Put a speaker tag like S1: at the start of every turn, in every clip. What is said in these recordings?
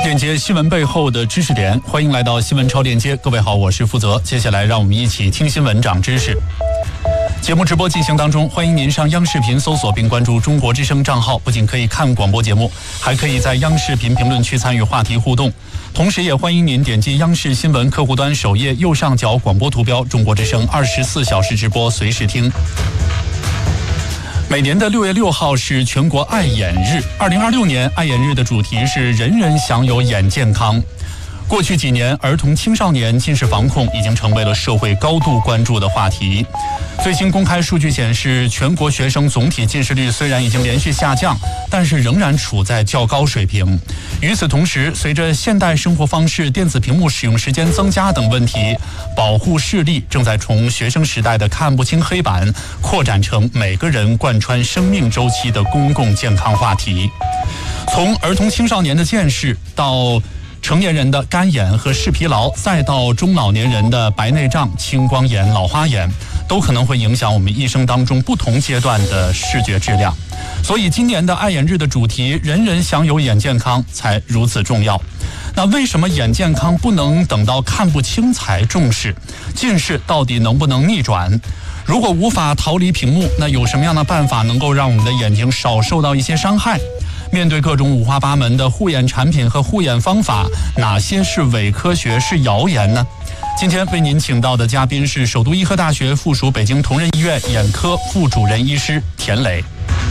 S1: 链接新闻背后的知识点，欢迎来到新闻超链接。各位好，我是负责。接下来让我们一起听新闻长知识。节目直播进行当中，欢迎您上央视频搜索并关注中国之声账号，不仅可以看广播节目，还可以在央视频评论区参与话题互动。同时也欢迎您点击央视新闻客户端首页右上角广播图标中国之声24小时直播，随时听。每年的6月6号是全国爱眼日。2026年爱眼日的主题是人人享有眼健康。过去几年，儿童青少年近视防控已经成为了社会高度关注的话题。最新公开数据显示，全国学生总体近视率虽然已经连续下降，但是仍然处在较高水平。与此同时，随着现代生活方式、电子屏幕使用时间增加等问题，保护视力正在从学生时代的看不清黑板扩展成每个人贯穿生命周期的公共健康话题。从儿童青少年的近视到成年人的干眼和视疲劳，再到中老年人的白内障、青光眼、老花眼，都可能会影响我们一生当中不同阶段的视觉质量。所以今年的爱眼日的主题“人人享有眼健康”才如此重要。那为什么眼健康不能等到看不清才重视？近视到底能不能逆转？如果无法逃离屏幕，那有什么样的办法能够让我们的眼睛少受到一些伤害？面对各种五花八门的护眼产品和护眼方法，哪些是伪科学，是谣言呢？今天为您请到的嘉宾是首都医科大学附属北京同仁医院眼科副主任医师田磊。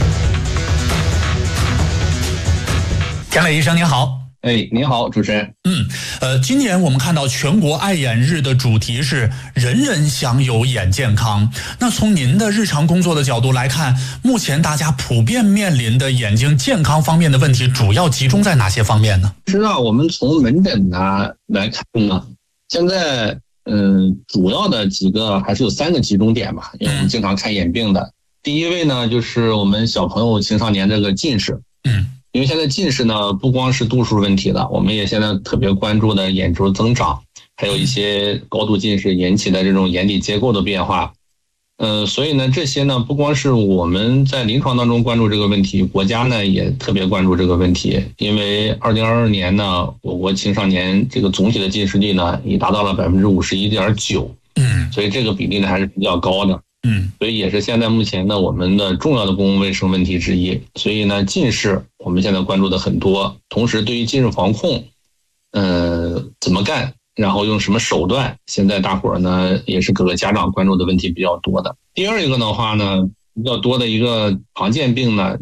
S1: 田磊医生您好。
S2: 您好，主持人。
S1: 今年我们看到全国爱眼日的主题是人人享有眼健康。那从您的日常工作的角度来看，目前大家普遍面临的眼睛健康方面的问题，主要集中在哪些方面呢？
S2: 实际上，我们从门诊来看呢，现在主要的几个还是有3个集中点吧，因为我们经常看眼病的。第一位呢，就是我们小朋友、青少年这个近视。因为现在近视呢，不光是度数问题了，我们也现在特别关注的眼周增长，还有一些高度近视引起的这种眼底结构的变化。所以呢，这些呢，不光是我们在临床当中关注这个问题，国家呢也特别关注这个问题。因为2022年呢，我国青少年这个总体的近视率呢，已达到了51.9%，所以这个比例呢还是比较高的。所以也是现在目前呢我们的重要的公共卫生问题之一。所以呢，近视我们现在关注的很多，同时对于近视防控，怎么干，然后用什么手段，现在大伙儿呢也是各个家长关注的问题比较多的。第二一个的话呢，比较多的一个常见病呢，